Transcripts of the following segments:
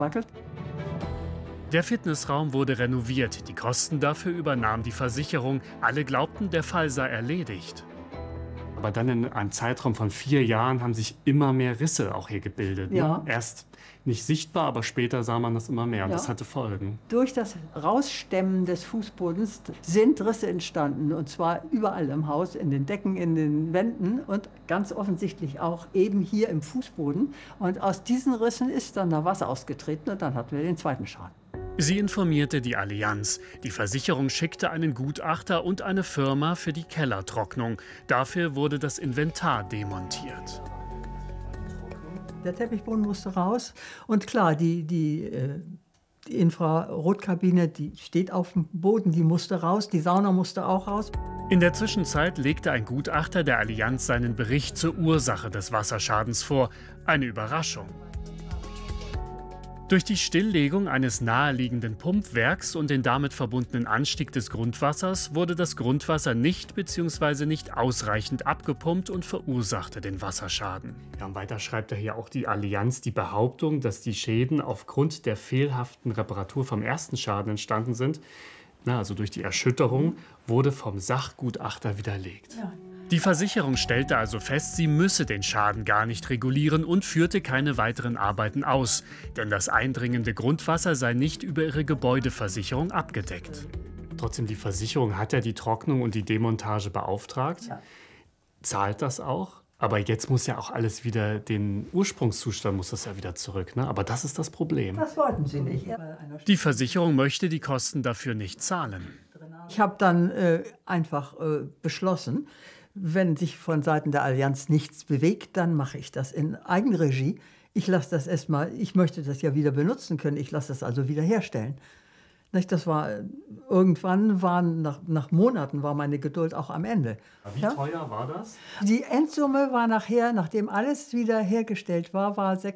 Wackelt. Der Fitnessraum wurde renoviert. Die Kosten dafür übernahm die Versicherung. Alle glaubten, der Fall sei erledigt. Aber dann in einem Zeitraum von 4 Jahren haben sich immer mehr Risse auch hier gebildet. Ja. Ne? Erst nicht sichtbar, aber später sah man das immer mehr. Und Ja. das hatte Folgen. Durch das Rausstemmen des Fußbodens sind Risse entstanden. Und zwar überall im Haus, in den Decken, in den Wänden und ganz offensichtlich auch eben hier im Fußboden. Und aus diesen Rissen ist dann da Wasser ausgetreten und dann hatten wir den zweiten Schaden. Sie informierte die Allianz. Die Versicherung schickte einen Gutachter und eine Firma für die Kellertrocknung. Dafür wurde das Inventar demontiert. Der Teppichboden musste raus. Und klar, die Infrarotkabine, die steht auf dem Boden, die musste raus. Die Sauna musste auch raus. In der Zwischenzeit legte ein Gutachter der Allianz seinen Bericht zur Ursache des Wasserschadens vor. Eine Überraschung. Durch die Stilllegung eines naheliegenden Pumpwerks und den damit verbundenen Anstieg des Grundwassers wurde das Grundwasser nicht bzw. nicht ausreichend abgepumpt und verursachte den Wasserschaden. Ja, und weiter schreibt er hier auch die Allianz die Behauptung, dass die Schäden aufgrund der fehlhaften Reparatur vom ersten Schaden entstanden sind. Also durch die Erschütterung wurde vom Sachgutachter widerlegt. Ja. Die Versicherung stellte also fest, sie müsse den Schaden gar nicht regulieren und führte keine weiteren Arbeiten aus. Denn das eindringende Grundwasser sei nicht über ihre Gebäudeversicherung abgedeckt. Trotzdem, die Versicherung hat ja die Trocknung und die Demontage beauftragt, zahlt das auch. Aber jetzt muss ja auch alles wieder, den Ursprungszustand muss das ja wieder zurück. Ne? Aber das ist das Problem. Das wollten sie nicht. Die Versicherung möchte die Kosten dafür nicht zahlen. Ich habe dann einfach beschlossen, wenn sich von Seiten der Allianz nichts bewegt, dann mache ich das in Eigenregie. Ich lasse das erstmal, ich möchte das ja wieder benutzen können, ich lasse das also wieder herstellen. Das war, irgendwann nach Monaten war meine Geduld auch am Ende. Wie teuer war das? Die Endsumme war nachher, nachdem alles wieder hergestellt war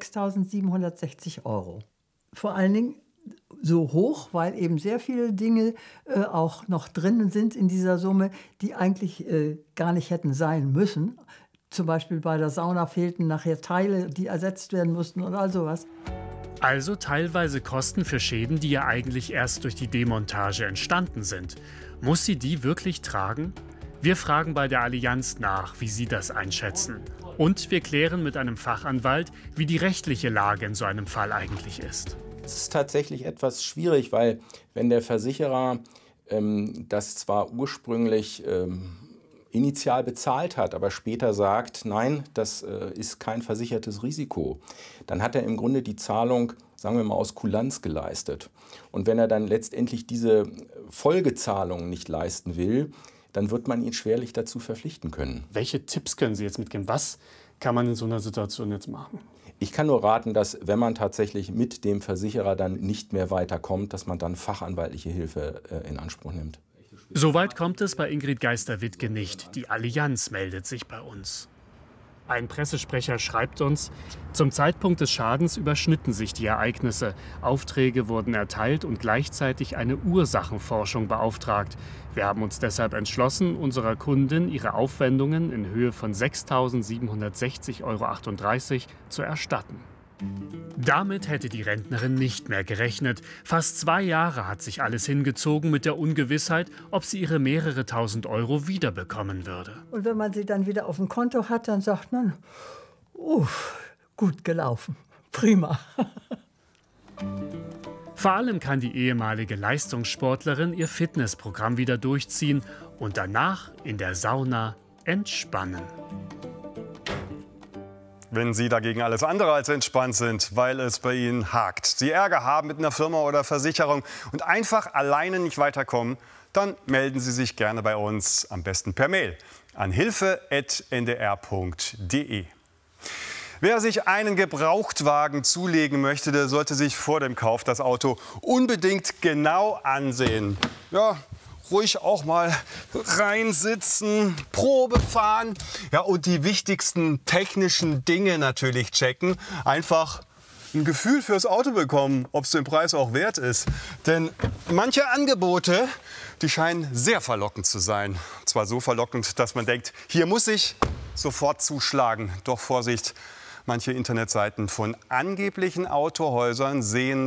6.760 €. Vor allen Dingen so hoch, weil eben sehr viele Dinge auch noch drin sind in dieser Summe, die eigentlich gar nicht hätten sein müssen. Zum Beispiel bei der Sauna fehlten nachher Teile, die ersetzt werden mussten und all sowas. Also teilweise Kosten für Schäden, die ja eigentlich erst durch die Demontage entstanden sind. Muss sie die wirklich tragen? Wir fragen bei der Allianz nach, wie sie das einschätzen. Und wir klären mit einem Fachanwalt, wie die rechtliche Lage in so einem Fall eigentlich ist. Es ist tatsächlich etwas schwierig, weil wenn der Versicherer das zwar ursprünglich initial bezahlt hat, aber später sagt, nein, das ist kein versichertes Risiko, dann hat er im Grunde die Zahlung, sagen wir mal, aus Kulanz geleistet. Und wenn er dann letztendlich diese Folgezahlungen nicht leisten will, dann wird man ihn schwerlich dazu verpflichten können. Welche Tipps können Sie jetzt mitgeben? Was kann man in so einer Situation jetzt machen? Ich kann nur raten, dass, wenn man tatsächlich mit dem Versicherer dann nicht mehr weiterkommt, dass man dann fachanwaltliche Hilfe in Anspruch nimmt. Soweit kommt es bei Ingrid Geister-Wittke nicht. Die Allianz meldet sich bei uns. Ein Pressesprecher schreibt uns, zum Zeitpunkt des Schadens überschnitten sich die Ereignisse. Aufträge wurden erteilt und gleichzeitig eine Ursachenforschung beauftragt. Wir haben uns deshalb entschlossen, unserer Kundin ihre Aufwendungen in Höhe von 6.760,38 € zu erstatten. Damit hätte die Rentnerin nicht mehr gerechnet. Fast 2 Jahre hat sich alles hingezogen mit der Ungewissheit, ob sie ihre mehrere tausend Euro wiederbekommen würde. Und wenn man sie dann wieder auf dem Konto hat, dann sagt man, gut gelaufen, prima. Vor allem kann die ehemalige Leistungssportlerin ihr Fitnessprogramm wieder durchziehen und danach in der Sauna entspannen. Wenn Sie dagegen alles andere als entspannt sind, weil es bei Ihnen hakt, Sie Ärger haben mit einer Firma oder Versicherung und einfach alleine nicht weiterkommen, dann melden Sie sich gerne bei uns, am besten per Mail an hilfe@ndr.de. Wer sich einen Gebrauchtwagen zulegen möchte, der sollte sich vor dem Kauf das Auto unbedingt genau ansehen. Ja, ruhig auch mal reinsitzen, Probe fahren, ja, und die wichtigsten technischen Dinge natürlich checken. Einfach ein Gefühl fürs Auto bekommen, ob es den Preis auch wert ist. Denn manche Angebote, die scheinen sehr verlockend zu sein. Zwar so verlockend, dass man denkt, hier muss ich sofort zuschlagen. Doch Vorsicht, Manche Internetseiten von angeblichen Autohäusern sehen